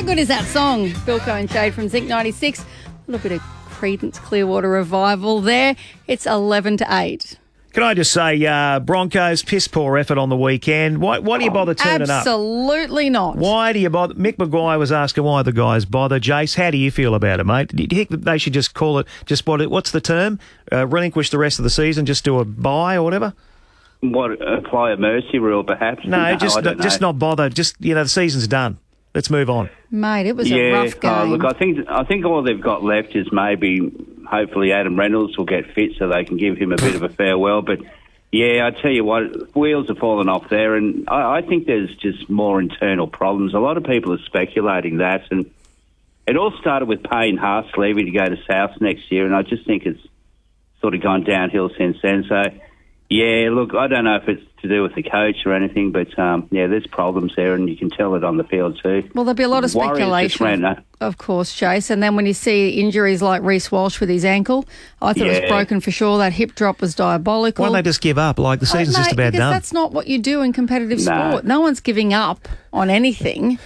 good is that song? Bilko and Jade from Zinc 96. A little bit of Creedence Clearwater Revival there. It's 11 to 8. Can I just say, Broncos, piss poor effort on the weekend. Why do you bother turning up? Absolutely not. Why do you bother? Mick Maguire was asking why the guys bother. Jace, how do you feel about it, mate? Do you think that they should just call it, what's the term? Relinquish the rest of the season, just do a bye or whatever? What, apply a mercy rule, perhaps? No, just not bother. Just, the season's done. Let's move on. Mate, it was a rough game. Look, I think all they've got left is maybe, hopefully, Adam Reynolds will get fit so they can give him a bit of a farewell. But, yeah, I tell you what, wheels have fallen off there, and I think there's just more internal problems. A lot of people are speculating that, and it all started with Payne Haas leaving to go to South next year, and I just think it's sort of gone downhill since then. So, yeah, look, I don't know if it's to do with the coach or anything, but, there's problems there, and you can tell it on the field too. Well, there'll be a lot of speculation, of course, Chase. And then when you see injuries like Reece Walsh with his ankle, I thought it was broken for sure. That hip drop was diabolical. Why don't they just give up? Like, the season's just about done. That's not what you do in competitive sport. No one's giving up on anything.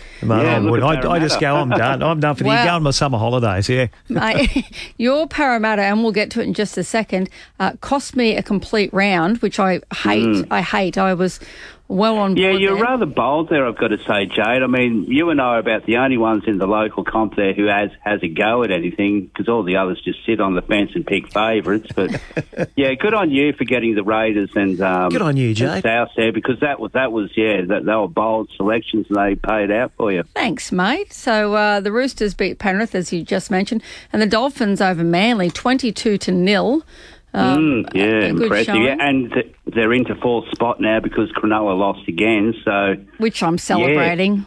I just go, I'm done. I'm done for the year. Go on my summer holidays, yeah. Mate, your Parramatta, and we'll get to it in just a second, cost me a complete round, which I hate. I hate. I was well on board. Yeah, you're there. rather bold there, I've got to say, Jade. I mean, you and I are about the only ones in the local comp there who has a go at anything, because all the others just sit on the fence and pick favourites. But, yeah, good on you for getting the Raiders and good on you, Jade. South there, because they were bold selections and they paid out for you. Thanks, mate. So the Roosters beat Penrith, as you just mentioned, and the Dolphins over Manly, 22-0. Impressive. Yeah, and they're into fourth spot now because Cronulla lost again. So, which I'm celebrating,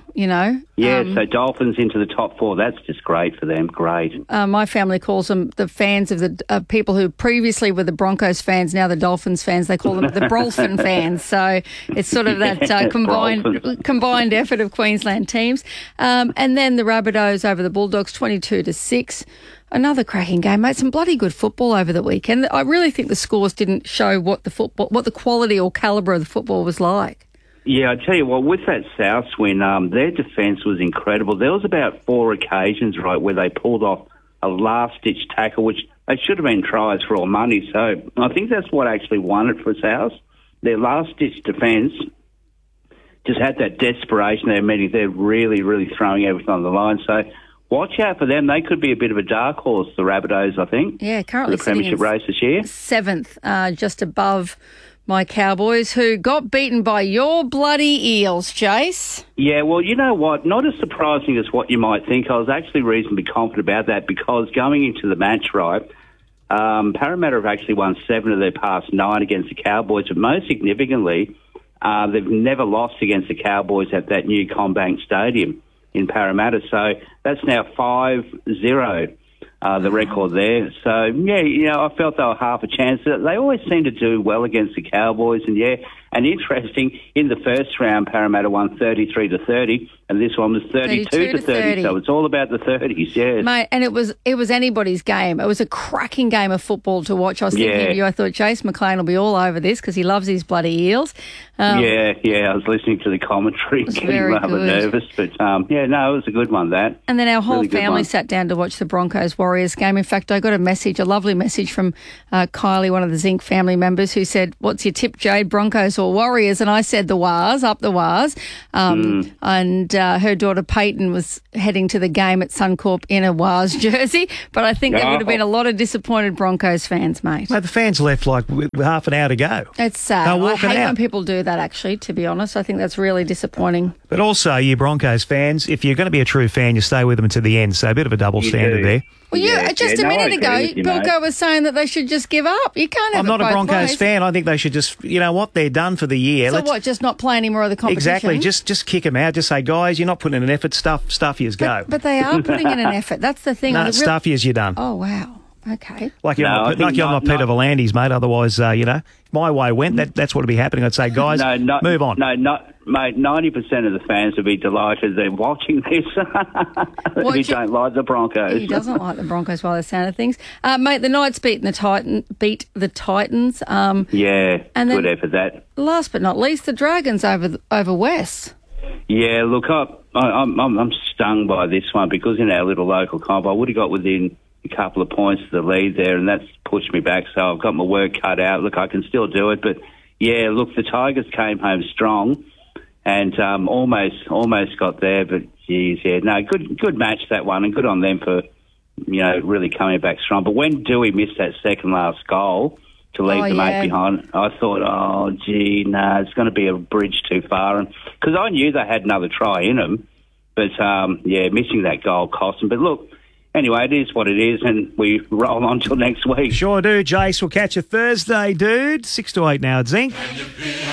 so Dolphins into the top four. That's just great for them. Great. My family calls them the fans of the people who previously were the Broncos fans, now the Dolphins fans. They call them the Brolfin fans. So it's sort of that combined effort of Queensland teams. And then the Rabbitohs over the Bulldogs, 22-6. Another cracking game, mate. Some bloody good football over the weekend. I really think the scores didn't show what the quality or calibre of the football was like. Yeah, I tell you what, with that Souths win, their defence was incredible. There was about 4 occasions, right, where they pulled off a last-ditch tackle, which they should have been tries for all money. So I think that's what actually won it for Souths. Their last-ditch defence just had that desperation there, meaning they're really, really throwing everything on the line. So watch out for them. They could be a bit of a dark horse, the Rabbitohs, I think. Yeah, currently the premiership race this year. 7th, just above my Cowboys, who got beaten by your bloody Eels, Jace. Yeah, well, you know what? Not as surprising as what you might think. I was actually reasonably confident about that because going into the match, right, Parramatta have actually won 7 of their past 9 against the Cowboys, but most significantly, they've never lost against the Cowboys at that new CommBank Stadium in Parramatta. So that's now 5-0, the record there. So, yeah, I felt they were half a chance. They always seem to do well against the Cowboys. And interesting, in the first round, Parramatta won 33-30, and this one was 32-30. So it's all about the 30s, yes. Mate, and it was anybody's game. It was a cracking game of football to watch. I was thinking of you. I thought Jace McLean will be all over this because he loves his bloody Eels. I was listening to the commentary, getting rather nervous. But, it was a good one, that. And then our whole family sat down to watch the Broncos-Warriors game. In fact, I got a lovely message from Kylie, one of the Zinc family members, who said, "What's your tip, Jade, Broncos or Warriors?" And I said the Wars, up the Wars. And her daughter Peyton was heading to the game at Suncorp in a Wars jersey. But I think there would have been a lot of disappointed Broncos fans, mate. Mate, the fans left with half an hour to go. It's sad. I hate when people do that, actually, to be honest. I think that's really disappointing. But also, you Broncos fans, if you're going to be a true fan, you stay with them until the end. So a bit of a double standard there. Well, just a minute ago, Bilko was saying that they should just give up. You can't have I'm not a Broncos fan. I think they should just, they're done for the year. So just not play any more of the competition? Exactly. Just kick them out. Just say, guys, you're not putting in an effort. Stuff yous, go. But they are putting in an effort. That's the thing. No, stuff yous, you're done. Oh, wow. Okay. Like you're on my Peter Volandis, mate. Otherwise, my way went. That's what would be happening. I'd say, guys, move on. Mate, 90% of the fans would be delighted they're watching this. Who don't like the Broncos. He doesn't like the Broncos by the sound of things. Mate, the Knights beat the Titans. And good effort, that. Last but not least, the Dragons over West. Yeah, look, I'm stung by this one because in our little local comp, I would have got within a couple of points of the lead there, and that's pushed me back. So I've got my work cut out. Look, I can still do it, but yeah, look, the Tigers came home strong and almost got there. But geez, yeah, no, good match that one, and good on them for really coming back strong. But when Dewey missed that second last goal to leave the mate behind, I thought, it's going to be a bridge too far. And because I knew they had another try in them, but missing that goal cost them. But look, anyway, it is what it is, and we roll on till next week. Sure do, Jace. We'll catch you Thursday, dude. 6 to 8 now at Zinc.